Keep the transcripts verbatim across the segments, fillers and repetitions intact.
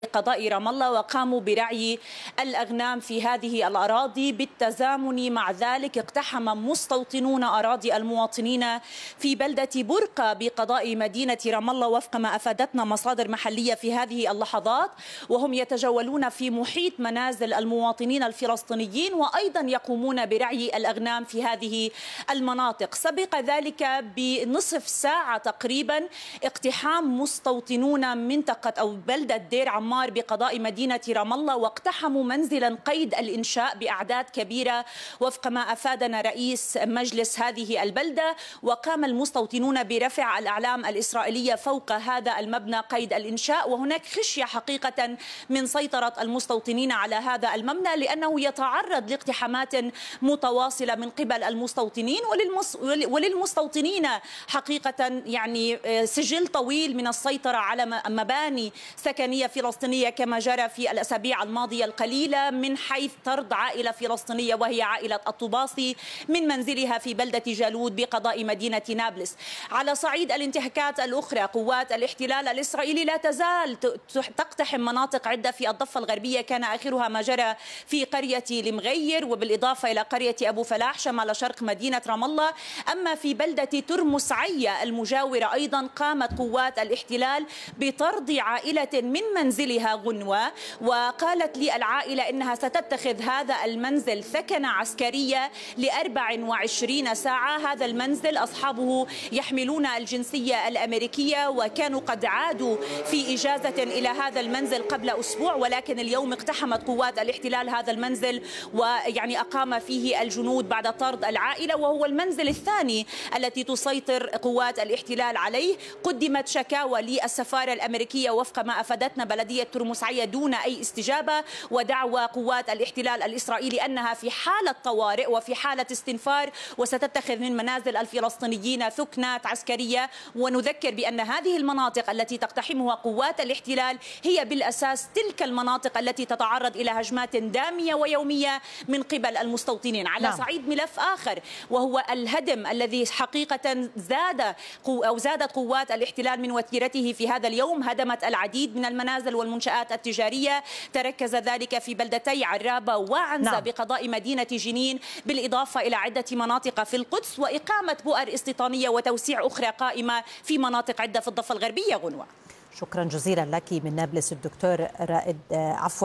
قضاء رام الله وقاموا برعي الأغنام في هذه الأراضي. بالتزامن مع ذلك اقتحم مستوطنون أراضي المواطنين في بلدة برقة بقضاء مدينة رام الله وفق ما أفادتنا مصادر محلية في هذه اللحظات، وهم يتجولون في محيط منازل المواطنين الفلسطينيين وأيضا يقومون برعي الأغنام في هذه المناطق. سبق ذلك بنصف ساعة تقريبا اقتحام مستوطنون منطقة أو بلدة دير عمار بقضاء مدينة رام الله واقتحموا منزلا قيد الإنشاء بأعداد كبيرة وفق ما أفادنا رئيس مجلس هذه البلدة. وقام المستوطنون برفع الأعلام الإسرائيلية فوق هذا المبنى قيد الإنشاء، وهناك خشية حقيقة من سيطرة المستوطنين على هذا المبنى لأنه يتعرض لاقتحامات متواصلة من قبل المستوطنين وللمس... وللمستوطنين حقيقة يعني سجل طويل من السيطرة على مباني سكنية فلسطينية كما جرى في الأسابيع الماضية القليلة، من حيث طرد عائلة فلسطينية وهي عائلة الطباصي من منزلها في بلدة جالود بقضاء مدينة نابلس. على صعيد الانتهاكات الأخرى، قوات الاحتلال الإسرائيلي لا تزال تقتحم مناطق عدة في الضفة الغربية، كان آخرها ما جرى في قرية المغير وبالإضافة إلى قرية أبو فلاح شمال شرق مدينة رام الله. أما في بلدة ترمس عية المجاورة أيضا قامت قوات الاحتلال بطرد عائلة من منزلها غنوة، وقالت لي العائلة إنها ستتخذ هذا المنزل ثكنة عسكرية لأربع وعشرين ساعة. هذا المنزل أصحابه يحملون الجنسية الأمريكية وكانوا قد عادوا في إجازة إلى هذا المنزل قبل أسبوع، ولكن اليوم اقتحمت قوات الاحتلال هذا المنزل ويعني أقام فيه الجنود بعد طرد العائلة، وهو المنزل الثاني التي تسيطر قوات الاحتلال عليه. قدمت شكاوى للسفارة الأمريكية وفق ما أفادتنا بلدية ترمس عية دون أي استجابة، ودعوى قوات الاحتلال الإسرائيلي أنها في حالة طوارئ وفي حالة استنفار وستتخذ من منازل الفلسطينيين ثكنات عسكرية. ونذكر بأن هذه المناطق التي تقتحمها قوات الاحتلال هي بالأساس تلك المناطق التي تتعرض إلى هجمات دامية ويومية من قبل المستوطنين. على نعم. صعيد ملف آخر وهو الهدم الذي حقيقة زاد أو زادت قوات الاحتلال من وتيرته في هذا اليوم، هدمت العديد من المنازل والمنشآت التجارية، تركز ذلك في بلدتي عرابة وعنزة نعم. بقضاء مدينة جنين، بالإضافة إلى عدة مناطق في القدس، وإقامة بؤر استيطانية وتوسيع أخرى قائمة في مناطق عدة في الضفة الغربية. غنوة، شكرا جزيلا لك من نابلس الدكتور رائد عفوا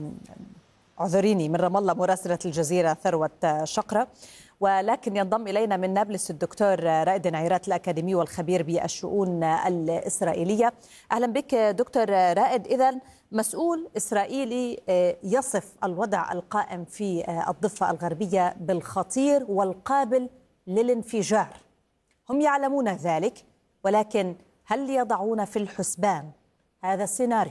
اعذريني من رام الله مراسلة الجزيرة ثروة شقرة. ولكن ينضم إلينا من نابلس الدكتور رائد نعيرات الأكاديمي والخبير بالشؤون الإسرائيلية. أهلا بك دكتور رائد. إذن مسؤول إسرائيلي يصف الوضع القائم في الضفة الغربية بالخطير والقابل للانفجار، هم يعلمون ذلك، ولكن هل يضعون في الحسبان هذا السيناريو؟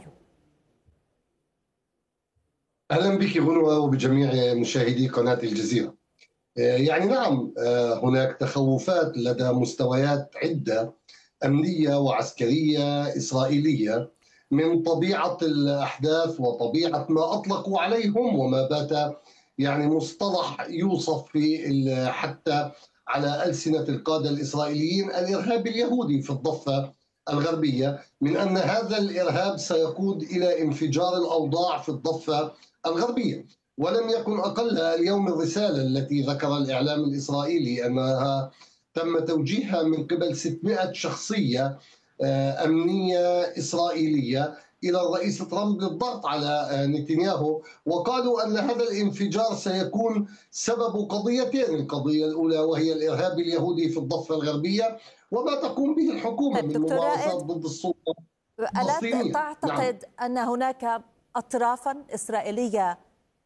أهلا بك غنوة وبجميع مشاهدي قناة الجزيرة. يعني نعم، هناك تخوفات لدى مستويات عدة أمنية وعسكرية إسرائيلية من طبيعة الأحداث وطبيعة ما أطلقوا عليهم وما بات يعني مصطلح يوصف في حتى على ألسنة القادة الإسرائيليين الإرهاب اليهودي في الضفة الغربية، من أن هذا الإرهاب سيقود إلى انفجار الأوضاع في الضفة الغربية. ولم يكن أقلها اليوم الرسالة التي ذكر الإعلام الإسرائيلي أنها تم توجيهها من قبل ستمائة شخصية أمنية إسرائيلية إلى الرئيس ترامب للضغط على نتنياهو، وقالوا أن هذا الانفجار سيكون سبب قضيتين: القضية الأولى وهي الإرهاب اليهودي في الضفة الغربية وما تقوم به الحكومة من ممارسات ضد السلطة الفلسطينية. ألا تعتقد نعم. أن هناك أطرافا إسرائيلية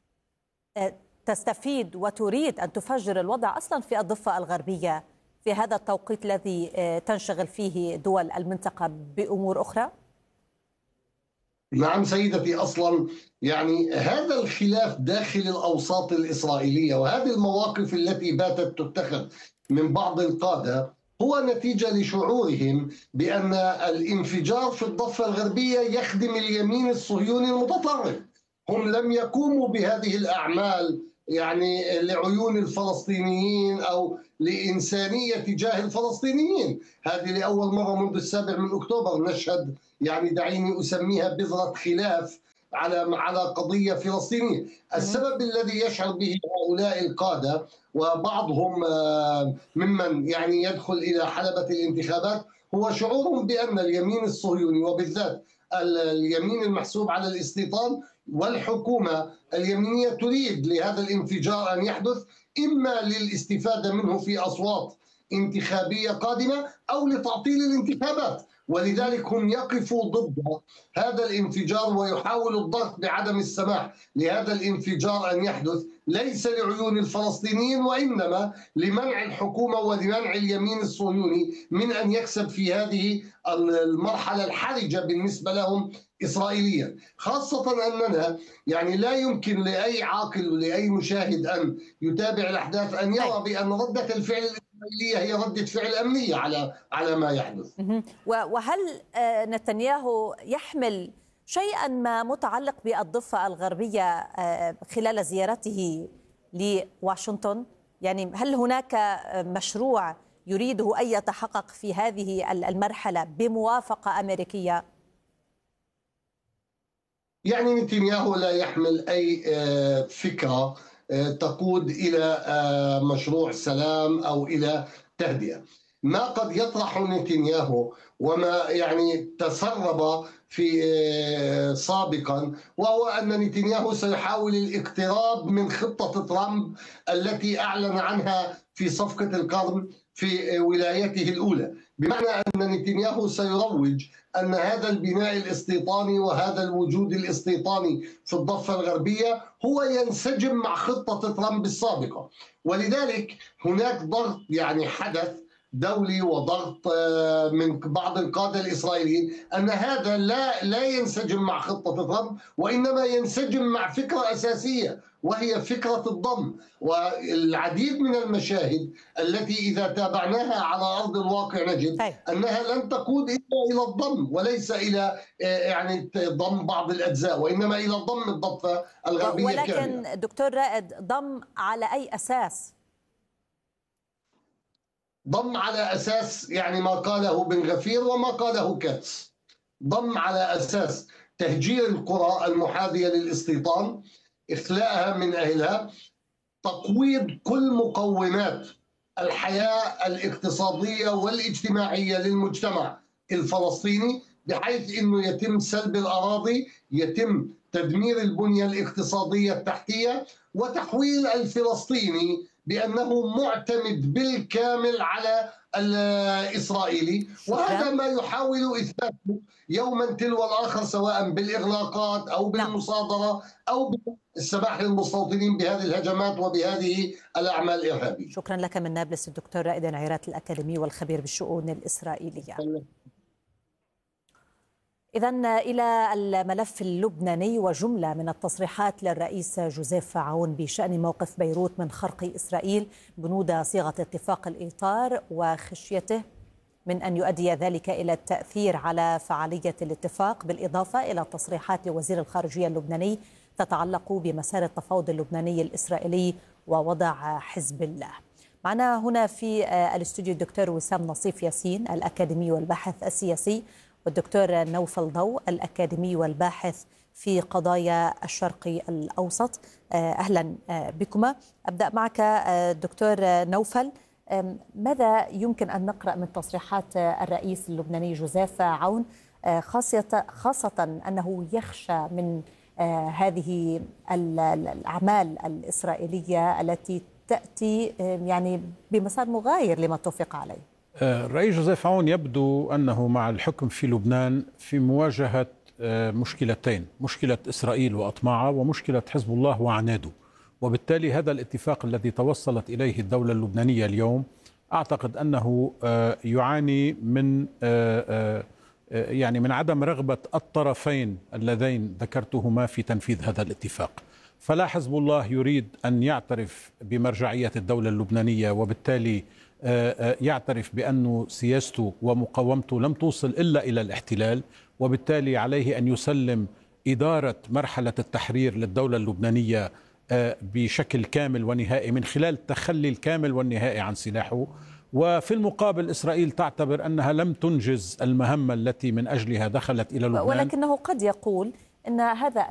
تستفيد وتريد أن تفجر الوضع أصلا في الضفة الغربية في هذا التوقيت الذي تنشغل فيه دول المنطقة بأمور أخرى؟ نعم سيدتي، أصلا يعني هذا الخلاف داخل الأوساط الإسرائيلية وهذه المواقف التي باتت تتخذ من بعض القادة هو نتيجة لشعورهم بأن الانفجار في الضفة الغربية يخدم اليمين الصهيوني المتطرف. هم لم يقوموا بهذه الأعمال يعني لعيون الفلسطينيين أو لإنسانية تجاه الفلسطينيين. هذه لأول مرة منذ السابع من أكتوبر نشهد، يعني دعيني أسميها بذرة خلاف على على قضية فلسطينية. السبب الذي يشعر به هؤلاء القادة وبعضهم ممن يعني يدخل إلى حلبة الانتخابات هو شعورهم بأن اليمين الصهيوني وبالذات اليمين المحسوب على الاستيطان والحكومة اليمينية تريد لهذا الانفجار أن يحدث، إما للاستفادة منه في أصوات انتخابية قادمة أو لتعطيل الانتخابات، ولذلك هم يقفوا ضد هذا الانفجار ويحاولوا الضغط بعدم السماح لهذا الانفجار أن يحدث، ليس لعيون الفلسطينيين وإنما لمنع الحكومة ولمنع اليمين الصهيوني من أن يكسب في هذه المرحلة الحرجة بالنسبة لهم إسرائيليا. خاصة أننا يعني لا يمكن لأي عاقل ولأي مشاهد أن يتابع الأحداث أن يرى بأن ردة الفعل الإسرائيلية هي ردة فعل أمنية على على ما يحدث. وهل نتنياهو يحمل شيئا ما متعلق بالضفة الغربية خلال زيارته لواشنطن؟ يعني هل هناك مشروع يريده أن يتحقق في هذه المرحلة بموافقة أمريكية؟ يعني نتنياهو لا يحمل أي فكرة تقود إلى مشروع سلام أو إلى تهدئة. ما قد يطرح نتنياهو وما يعني تسرب في سابقا وهو أن نتنياهو سيحاول الاقتراب من خطة ترامب التي أعلن عنها في صفقة القرن في ولايته الأولى، بمعنى أن نتنياهو سيروج أن هذا البناء الاستيطاني وهذا الوجود الاستيطاني في الضفة الغربية هو ينسجم مع خطة ترامب السابقة، ولذلك هناك ضغط يعني حدث دولي وضغط من بعض القادة الإسرائيليين أن هذا لا لا ينسجم مع خطة ترامب وإنما ينسجم مع فكرة أساسية وهي فكرة الضم. والعديد من المشاهد التي إذا تابعناها على أرض الواقع نجد أنها لن تقود إلا إلى الضم وليس إلى يعني ضم بعض الأجزاء وإنما إلى ضم الضفة الغربية. ولكن كاملة. دكتور رائد، ضم على أي أساس؟ ضم على أساس يعني ما قاله بن غفير وما قاله كاتس. ضم على أساس تهجير القرى المحاذية للاستيطان، إخلاءها من أهلها، تقويض كل مقومات الحياة الاقتصادية والاجتماعية للمجتمع الفلسطيني بحيث أنه يتم سلب الأراضي، يتم تدمير البنية الاقتصادية التحتية، وتحويل الفلسطيني بأنه معتمد بالكامل على الإسرائيلي. وهذا ما يحاول إثباته يوما تلو الآخر سواء بالإغلاقات أو بالمصادرة أو بالسماح للمستوطنين بهذه الهجمات وبهذه الأعمال الإرهابية. شكرا لك من نابلس الدكتور رائد عيرات الأكاديمي والخبير بالشؤون الإسرائيلية. إذن إلى الملف اللبناني وجملة من التصريحات للرئيس جوزيف عون بشأن موقف بيروت من خرق إسرائيل بنود صيغة اتفاق الإطار وخشيته من أن يؤدي ذلك إلى التأثير على فعالية الاتفاق، بالإضافة إلى تصريحات لوزير الخارجية اللبناني تتعلق بمسار التفاوض اللبناني الإسرائيلي ووضع حزب الله. معنا هنا في الاستوديو الدكتور وسام نصيف ياسين الأكاديمي والباحث السياسي، والدكتور نوفل ضو الأكاديمي والباحث في قضايا الشرق الأوسط. أهلا بكما. أبدأ معك دكتور نوفل، ماذا يمكن أن نقرأ من تصريحات الرئيس اللبناني جوزيف عون، خاصة خاصة أنه يخشى من هذه الأعمال الإسرائيلية التي تأتي يعني بمسار مغاير لما اتفق عليه؟ الرئيس جوزيف عون يبدو أنه مع الحكم في لبنان في مواجهة مشكلتين، مشكلة إسرائيل وأطماعها ومشكلة حزب الله وعناده، وبالتالي هذا الاتفاق الذي توصلت إليه الدولة اللبنانية اليوم أعتقد أنه يعاني من يعني من عدم رغبة الطرفين اللذين ذكرتهما في تنفيذ هذا الاتفاق. فلا حزب الله يريد أن يعترف بمرجعية الدولة اللبنانية وبالتالي يعترف بأن سياسته ومقاومته لم توصل إلا إلى الاحتلال، وبالتالي عليه أن يسلم إدارة مرحلة التحرير للدولة اللبنانية بشكل كامل ونهائي من خلال التخلي الكامل والنهائي عن سلاحه. وفي المقابل إسرائيل تعتبر أنها لم تنجز المهمة التي من أجلها دخلت إلى لبنان، ولكنه قد يقول أن هذا